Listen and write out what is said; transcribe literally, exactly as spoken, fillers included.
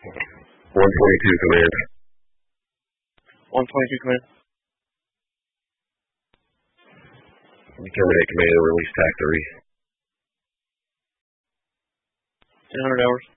one twenty-two, command. one twenty-two, command. Terminate command and release T A C three. ten hundred hours.